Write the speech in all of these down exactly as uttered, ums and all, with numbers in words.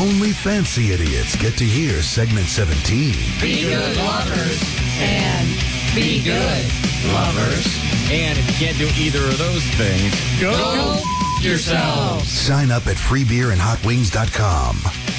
Only fancy idiots get to hear segment seventeen. Be good lovers and be good lovers. And if you can't do either of those things, go, go f- yourselves. Sign up at free beer and hot wings dot com.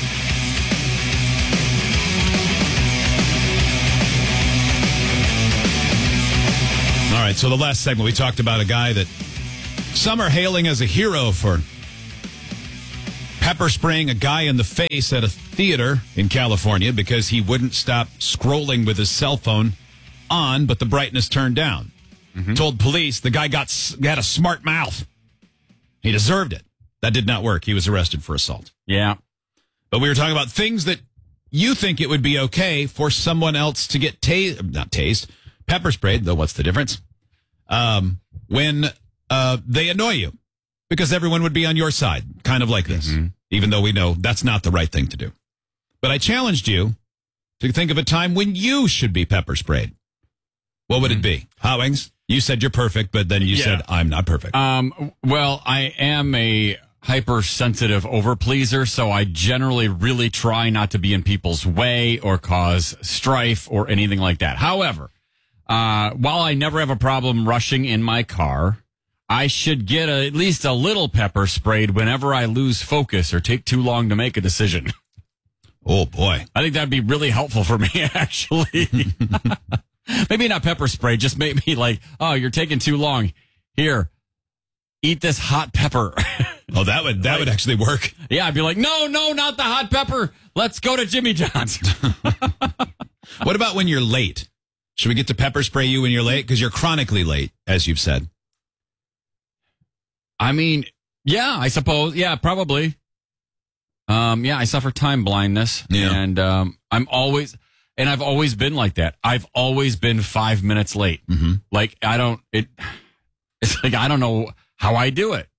All right, so the last segment, we talked about a guy that some are hailing as a hero for pepper spraying a guy in the face at a theater in California because he wouldn't stop scrolling with his cell phone on, but the brightness turned down. Mm-hmm. Told police the guy got had a smart mouth. He deserved it. That did not work. He was arrested for assault. Yeah. But we were talking about things that you think it would be okay for someone else to get tased, not tased, pepper sprayed, though what's the difference? Um, when uh, they annoy you, because everyone would be on your side, kind of like this, mm-hmm. even though we know that's not the right thing to do. But I challenged you to think of a time when you should be pepper sprayed. What would mm-hmm. it be? Howings, you said you're perfect, but then you yeah. said I'm not perfect. Um, well, I am a hypersensitive overpleaser, so I generally really try not to be in people's way or cause strife or anything like that. However, uh, while I never have a problem rushing in my car, I should get a, at least a little pepper sprayed whenever I lose focus or take too long to make a decision. Oh, boy. I think that'd be really helpful for me, actually. Maybe not pepper spray, just make me like, oh, you're taking too long. Here, eat this hot pepper. Oh, that would that like, would actually work. Yeah, I'd be like, no, no, not the hot pepper. Let's go to Jimmy John's. What about when you're late? Should we get to pepper spray you when you're late? Because you're chronically late, as you've said. I mean, yeah, I suppose. Yeah, probably. Um, yeah, I suffer time blindness. Yeah. And um, I'm always, and I've always been like that. I've always been five minutes late. Mm-hmm. Like, I don't, it, it's like, I don't know how I do it.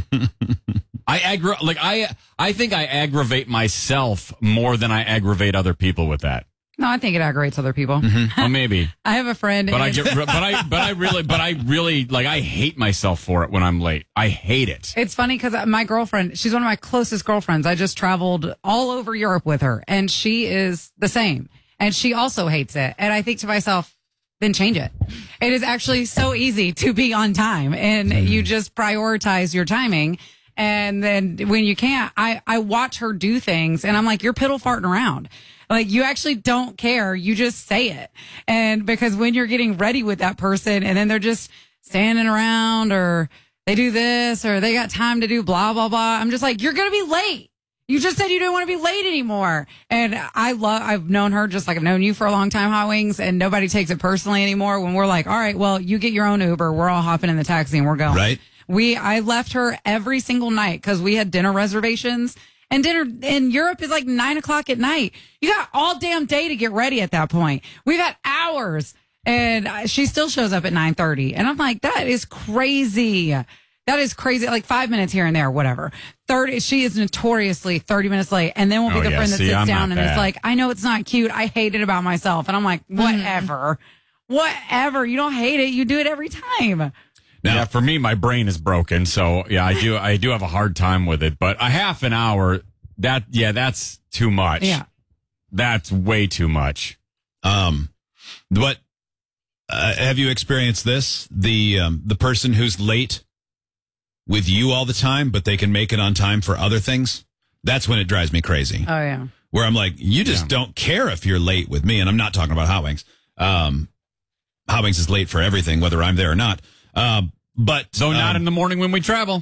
I aggra- like, I, I think I aggravate myself more than I aggravate other people with that. No, I think it aggravates other people. Mm-hmm. Well, maybe. I have a friend. But I get, but I, but I really, but I really, like, I hate myself for it when I'm late. I hate it. It's funny because my girlfriend, she's one of my closest girlfriends. I just traveled all over Europe with her, and she is the same. And she also hates it. And I think to myself, then change it. It is actually so easy to be on time, and mm. you just prioritize your timing. And then when you can't, I, I watch her do things, and I'm like, you're piddle farting around. Like, you actually don't care. You just say it. And because when you're getting ready with that person and then they're just standing around, or they do this, or they got time to do blah, blah, blah, I'm just like, you're going to be late. You just said you didn't want to be late anymore. And I love, I've known her just like I've known you for a long time, Hot Wings, and nobody takes it personally anymore when we're like, all right, well, you get your own Uber. We're all hopping in the taxi and we're going. Right. We, I left her every single night because we had dinner reservations. And dinner in Europe is like nine o'clock at night. You got all damn day to get ready at that point. We've got hours, and she still shows up at nine thirty. And I'm like, that is crazy. That is crazy. Like five minutes here and there, whatever. thirty. She is notoriously thirty minutes late. And then we'll be oh, the yeah. friend that See, sits I'm down and bad. is like, I know it's not cute. I hate it about myself. And I'm like, whatever. Mm. Whatever. You don't hate it. You do it every time. Now, yeah, for me, my brain is broken, so yeah, I do. I do have a hard time with it. But a half an hour, that yeah, that's too much. Yeah, that's way too much. Um, what uh, have you experienced this? The um, the person who's late with you all the time, but they can make it on time for other things. That's when it drives me crazy. Oh yeah, where I'm like, you just yeah. don't care if you're late with me, and I'm not talking about Hot Wings. Um, Hot Wings is late for everything, whether I'm there or not. Um, but so not um, in the morning when we travel.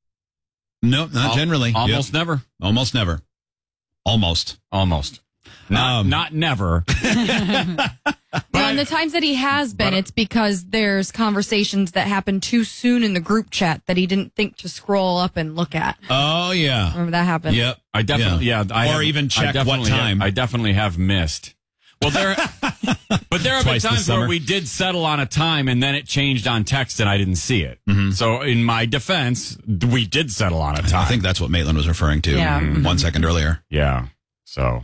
No, not Al- generally. Almost yep. never. Almost never. Almost. Almost. Not, um, not never. No, and the times that he has been, but, it's because there's conversations that happen too soon in the group chat that he didn't think to scroll up and look at. Oh yeah. Remember that happened? Yep. I definitely, yeah. yeah I or have, even check what time. Have, I definitely have missed. Well, there, but there have been Twice this times where summer. we did settle on a time and then it changed on text and I didn't see it. Mm-hmm. So in my defense, we did settle on a time. I think that's what Maitland was referring to Yeah. mm-hmm. one second earlier. Yeah. So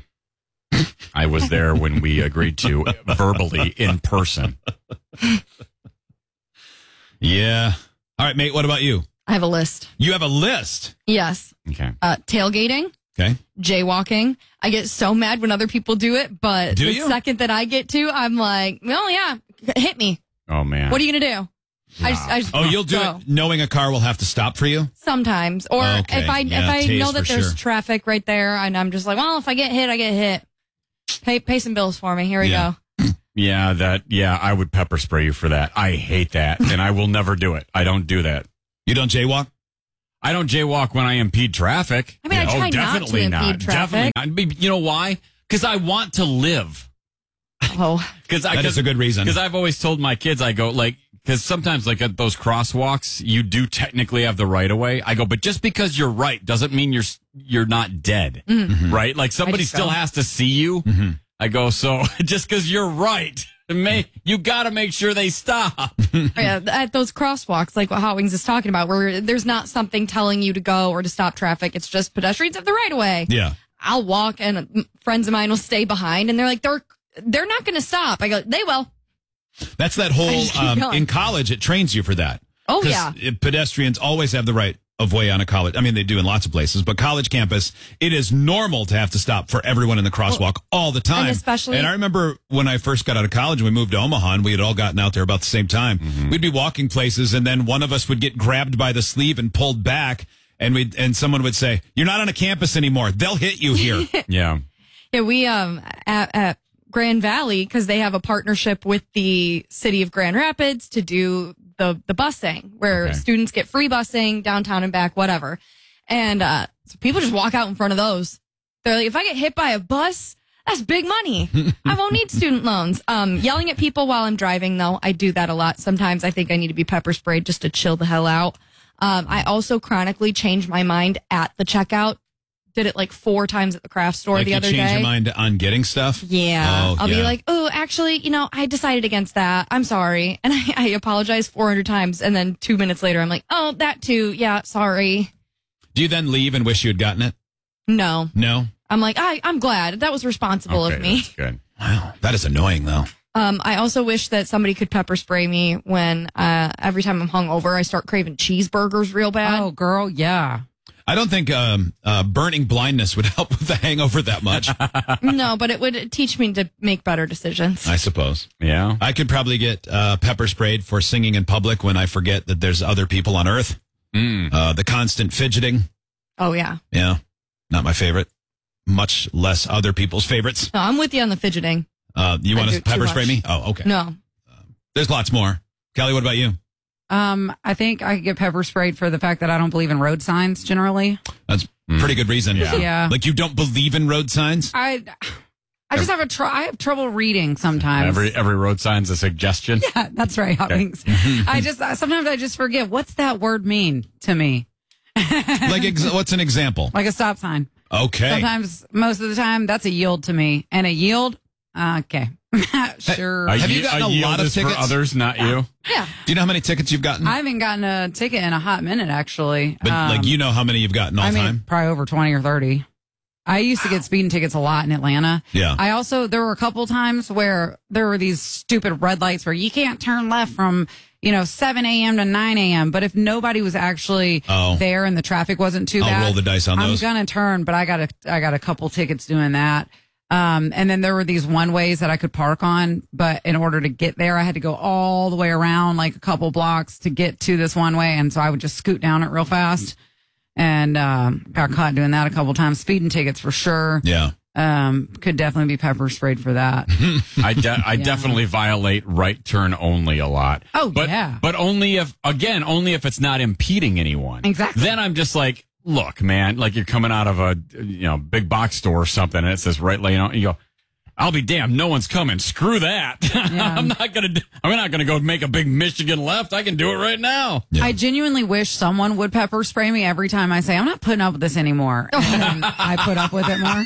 I was there when we agreed to verbally in person. Yeah. All right, mate, what about you? I have a list. You have a list. Yes. Okay. Uh, tailgating. Okay. Jaywalking. I get so mad when other people do it, but Do the you? second that I get to, I'm like, oh yeah, hit me. Oh man. What are you going to do? I just, I just, Oh, you'll do go. it knowing a car will have to stop for you? Sometimes. Or Okay. if I Yeah, if I tase know that for there's sure. traffic right there and I'm just like, well, if I get hit, I get hit. Pay pay some bills for me. Here we Yeah. go. Yeah, that. Yeah, I would pepper spray you for that. I hate that, and I will never do it. I don't do that. You don't jaywalk? I don't jaywalk when I impede traffic. I mean, I Yeah, try oh, not to definitely impede not. traffic. Definitely not. You know why? Because I want to live. Oh, Because That is a good reason. Because I've always told my kids, I go like, because sometimes like at those crosswalks, you do technically have the right of way. I go, but just because you're right doesn't mean you're you're not dead, Mm-hmm. right? Like somebody just still don't. has to see you. Mm-hmm. I go, so just because you're right, it may you got to make sure they stop. yeah, at those crosswalks, like what Hot Wings is talking about, where there's not something telling you to go or to stop traffic. It's just pedestrians have the right of way. Yeah. I'll walk, and friends of mine will stay behind, and they're like, they're they're not going to stop. I go, they will. That's that whole, just keep um, going. in college, it trains you for that. Oh, 'Cause yeah. it- pedestrians always have the right of way on a college. I mean, they do in lots of places, but college campus, it is normal to have to stop for everyone in the crosswalk all the time. and especially- And I remember when I first got out of college and we moved to Omaha and we had all gotten out there about the same time. Mm-hmm. We'd be walking places and then one of us would get grabbed by the sleeve and pulled back. And we and someone would say, "You're not on a campus anymore. They'll hit you here." Yeah. Yeah, we um at, at Grand Valley, because they have a partnership with the city of Grand Rapids to do the the busing, where Okay. students get free busing downtown and back, whatever. And uh, so people just walk out in front of those. They're like, if I get hit by a bus, that's big money. I won't need student loans. Um, yelling at people while I'm driving, though, I do that a lot. Sometimes I think I need to be pepper sprayed just to chill the hell out. Um, I also chronically change my mind at the checkout. Did it like four times at the craft store Like the you other change day. your mind on getting stuff? Yeah. Oh, I'll yeah. be like, oh, actually, you know, I decided against that. I'm sorry. And I, I apologize four hundred times. And then two minutes later, I'm like, oh, that too. Yeah, sorry. Do you then leave and wish you had gotten it? No. No? I'm like, I, I'm glad. That was responsible Okay, of me. that's good. Wow. That is annoying, though. Um, I also wish that somebody could pepper spray me when uh, every time I'm hungover, I start craving cheeseburgers real bad. Oh, girl, yeah. I don't think um, uh, burning blindness would help with the hangover that much, No, but it would teach me to make better decisions. I suppose. Yeah. I could probably get uh, pepper sprayed for singing in public when I forget that there's other people on Earth. Mm. Uh, the constant fidgeting. Oh, yeah. Yeah. Not my favorite. Much less other people's favorites. No, I'm with you on the fidgeting. Uh, you I want do to it too pepper spray much. me? Oh, okay. No. There's lots more. Kelly, what about you? Um, I think I could get pepper sprayed for the fact that I don't believe in road signs generally. That's pretty good reason. Yeah. Yeah. Like you don't believe in road signs? I, I just have a tr- I have trouble reading sometimes. Every every road sign's a suggestion. Yeah, that's right, Hot Wings. I just sometimes I just forget what's that word mean to me. Like, ex- what's an example? Like a stop sign. Okay. Sometimes, most of the time, that's a yield to me, and a yield, uh, okay, sure. A Have you ye- gotten a yield lot of is for tickets? others, not you. Yeah. Do you know how many tickets you've gotten? I haven't gotten a ticket in a hot minute, actually. but Um, like, you know how many you've gotten all I mean, time? probably over twenty or thirty. I used to get speeding tickets a lot in Atlanta. Yeah. I also, there were a couple times where there were these stupid red lights where you can't turn left from, you know, seven a.m. to nine a.m. But if nobody was actually Oh. there and the traffic wasn't too I'll bad, roll the dice on those. I'm going to turn, but I got a, I got a couple tickets doing that. Um, and then there were these one ways that I could park on, but in order to get there, I had to go all the way around like a couple blocks to get to this one way. And so I would just scoot down it real fast and, um, got caught doing that a couple times. Speeding tickets for sure. Yeah. Um, could definitely be pepper sprayed for that. I de- I definitely violate right turn only a lot. Oh, but, yeah. But only if, again, only if it's not impeding anyone. Exactly. Then I'm just like, look, man, like you're coming out of a, you know, big box store or something and it says right lane on, you go, I'll be damned, no one's coming. Screw that. I'm not going to, I'm not going to go make a big Michigan left. I can do it right now. Yeah. I genuinely wish someone would pepper spray me every time I say, I'm not putting up with this anymore. And then I put up with it more.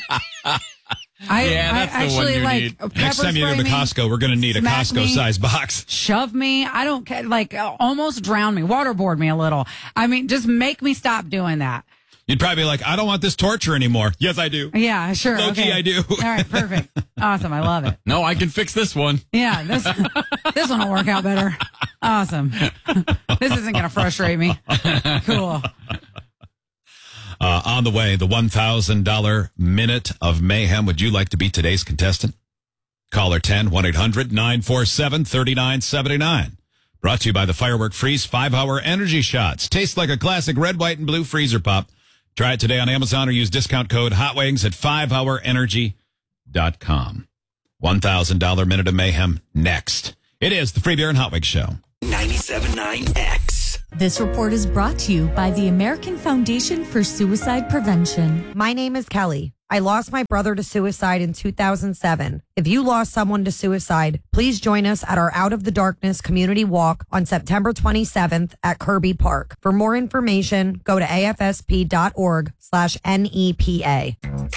I, Yeah, that's I the one actually you like need. pepper Next time you go spray to me, Costco, we're going to need a smack Costco me. size box. shove me. I don't care. Like uh, almost drown me, waterboard me a little. I mean, just make me stop doing that. You'd probably be like, I don't want this torture anymore. Yes, I do. Yeah, sure. Low-key, okay. I do. All right, perfect. Awesome. I love it. No, I can fix this one. Yeah, this this one will work out better. Awesome. This isn't going to frustrate me. Cool. Uh, on the way, the one thousand dollars Minute of Mayhem. Would you like to be today's contestant? Caller ten, one eight hundred nine four seven three nine seven nine. Brought to you by the Firework Freeze five-hour energy shots. Tastes like a classic red, white, and blue freezer pop. Try it today on Amazon or use discount code HOTWINGS at five hour energy dot com. one thousand dollars Minute of Mayhem next. It is the Free Beer and Hot Wings Show. ninety-seven point nine X. This report is brought to you by the American Foundation for Suicide Prevention. My name is Kelly. I lost my brother to suicide in two thousand seven. If you lost someone to suicide, please join us at our Out of the Darkness community walk on September twenty-seventh at Kirby Park. For more information, go to afsp.org slash NEPA.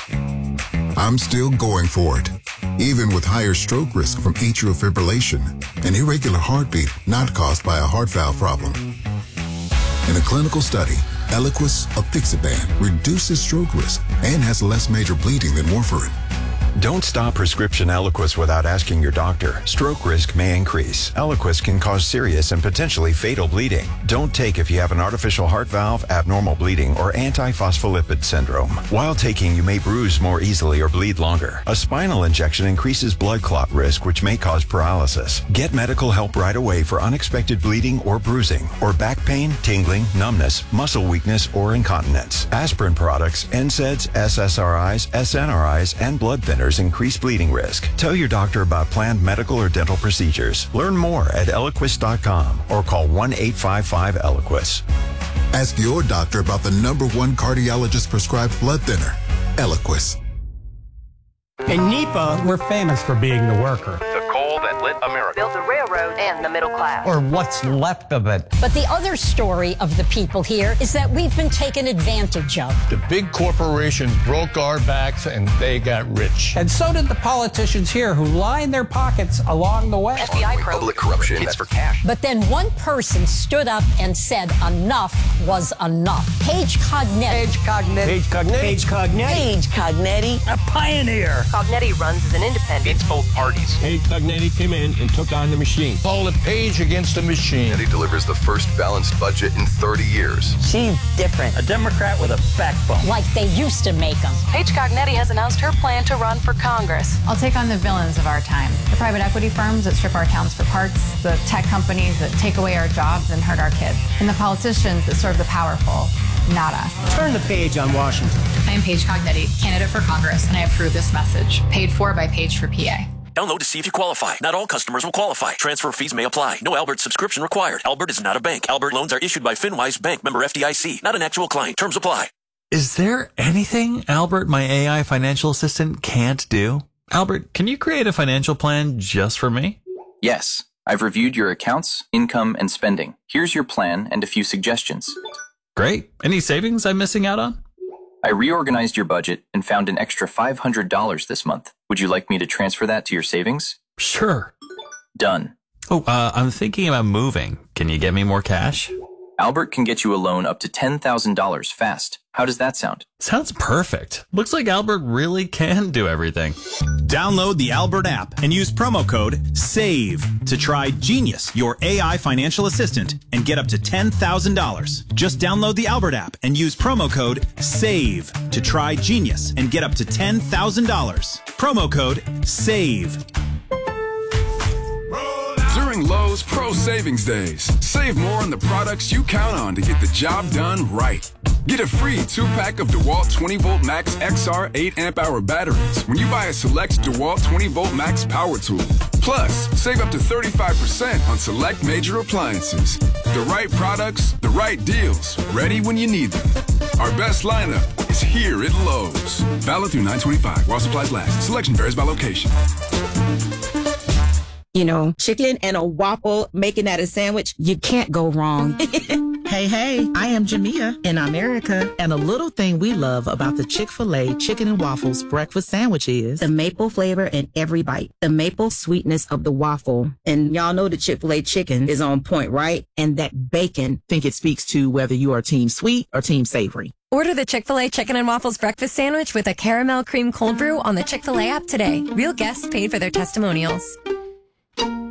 I'm still going for it, even with higher stroke risk from atrial fibrillation, an irregular heartbeat not caused by a heart valve problem. In a clinical study, Eliquis apixaban reduces stroke risk and has less major bleeding than warfarin. Don't stop prescription Eliquis without asking your doctor. Stroke risk may increase. Eliquis can cause serious and potentially fatal bleeding. Don't take if you have an artificial heart valve, abnormal bleeding, or antiphospholipid syndrome. While taking, you may bruise more easily or bleed longer. A spinal injection increases blood clot risk, which may cause paralysis. Get medical help right away for unexpected bleeding or bruising, or back pain, tingling, numbness, muscle weakness, or incontinence. Aspirin products, N SAIDs, S S R Is, S N R Is, and blood thinners increase bleeding risk. Tell your doctor about planned medical or dental procedures. Learn more at Eliquis dot com or call one eight five five Eliquis. Ask your doctor about the number one cardiologist prescribed blood thinner, Eliquis. In NEPA, we're famous for being the worker. The coal that lit America. Built the railroad and the middle class. Or what's left of it. But the other story of the people here is that we've been taken advantage of. The big corporations broke our backs and they got rich. And so did the politicians here who lined their pockets along the way. F B I probe. Public corruption. It's for cash. But then one person stood up and said enough was enough. Paige Cognetti. Paige Cognetti. Paige Cognetti. Paige Cognetti. Paige Cognetti. A pioneer. Cognetti runs as an independent. It's both parties. Paige Cognetti came in and took on the machine. Call it Page against the machine. And he delivers the first balanced budget in thirty years. She's different. A Democrat with a backbone. Like they used to make them. Paige Cognetti has announced her plan to run for Congress. I'll take on the villains of our time. The private equity firms that strip our towns for parts, the tech companies that take away our jobs and hurt our kids, and the politicians that serve the powerful, not us. Turn the page on Washington. I am Paige Cognetti, candidate for Congress, and I approve this message. Paid for by Paige for P A. Download to see if you qualify. Not all customers will qualify. Transfer fees may apply. No Albert subscription required. Albert is not a bank. Albert loans are issued by FinWise Bank, member F D I C. Not an actual client. Terms apply. Is there anything Albert, my A I financial assistant, can't do? Albert, can you create a financial plan just for me? Yes. I've reviewed your accounts, income, and spending. Here's your plan and a few suggestions. Great. Any savings I'm missing out on? I reorganized your budget and found an extra five hundred dollars this month. Would you like me to transfer that to your savings? Sure. Done. Oh, uh, I'm thinking about moving. Can you get me more cash? Albert can get you a loan up to ten thousand dollars fast. How does that sound? Sounds perfect. Looks like Albert really can do everything. Download the Albert app and use promo code SAVE to try Genius, your A I financial assistant, and get up to ten thousand dollars. Just download the Albert app and use promo code SAVE to try Genius and get up to ten thousand dollars. Promo code SAVE. During Lowe's Pro Savings Days, save more on the products you count on to get the job done right. Get a free two-pack of DeWalt twenty volt Max X R eight amp hour batteries when you buy a select DeWalt twenty volt Max power tool. Plus, save up to thirty-five percent on select major appliances. The right products, the right deals, ready when you need them. Our best lineup is here at Lowe's. Valid through nine twenty-five while supplies last. Selection varies by location. You know, chicken and a waffle, making that a sandwich, you can't go wrong. Hey, hey, I am Jamia in America. And a little thing we love about the Chick-fil-A Chicken and Waffles breakfast sandwich is the maple flavor in every bite, the maple sweetness of the waffle. And y'all know the Chick-fil-A chicken is on point, right? And that bacon. Think it speaks to whether you are team sweet or team savory. Order the Chick-fil-A Chicken and Waffles breakfast sandwich with a caramel cream cold brew on the Chick-fil-A app today. Real guests paid for their testimonials.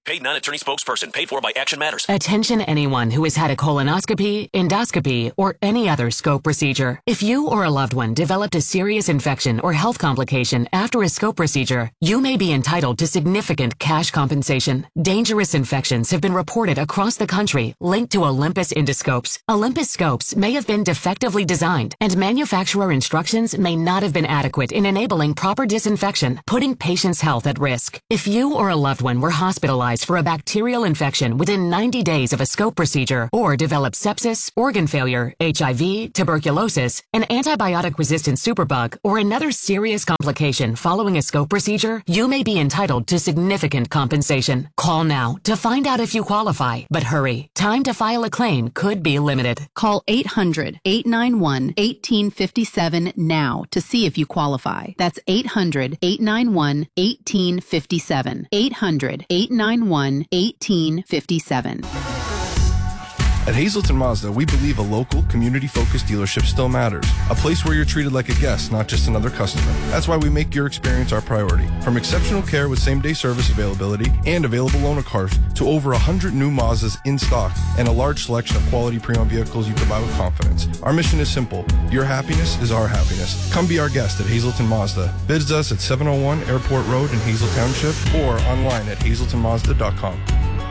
Paid non-attorney spokesperson. Paid for by Action Matters. Attention anyone who has had a colonoscopy, endoscopy, or any other scope procedure. If you or a loved one developed a serious infection or health complication after a scope procedure, you may be entitled to significant cash compensation. Dangerous infections have been reported across the country linked to Olympus endoscopes. Olympus scopes may have been defectively designed, and manufacturer instructions may not have been adequate in enabling proper disinfection, putting patients' health at risk. If you or a loved one were hospitalized for a bacterial infection within ninety days of a scope procedure, or developed sepsis, organ failure, H I V, tuberculosis, an antibiotic-resistant superbug, or another serious complication following a scope procedure, you may be entitled to significant compensation. Call now to find out if you qualify, but hurry. Time to file a claim could be limited. Call eight hundred, eight nine one, one eight five seven now to see if you qualify. That's eight hundred, eight nine one, one eight five seven. eight hundred, eight nine one, one eight five seven. At Hazleton Mazda, we believe a local, community-focused dealership still matters. A place where you're treated like a guest, not just another customer. That's why we make your experience our priority. From exceptional care with same-day service availability and available loaner cars to over one hundred new Mazdas in stock and a large selection of quality pre-owned vehicles you can buy with confidence. Our mission is simple. Your happiness is our happiness. Come be our guest at Hazleton Mazda. Visit us at seven oh one Airport Road in Hazel Township or online at hazleton mazda dot com.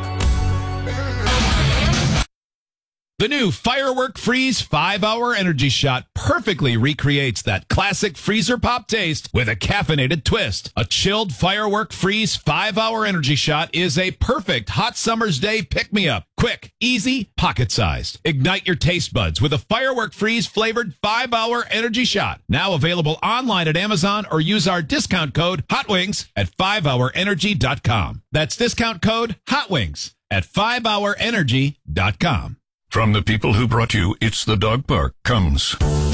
The new Firework Freeze five hour Energy Shot perfectly recreates that classic freezer pop taste with a caffeinated twist. A chilled Firework Freeze five hour Energy Shot is a perfect hot summer's day pick-me-up. Quick, easy, pocket-sized. Ignite your taste buds with a Firework Freeze flavored five hour Energy Shot. Now available online at Amazon or use our discount code HOTWINGS at five hour energy dot com. That's discount code HOTWINGS at five hour energy dot com. From the people who brought you It's the Dog Park comes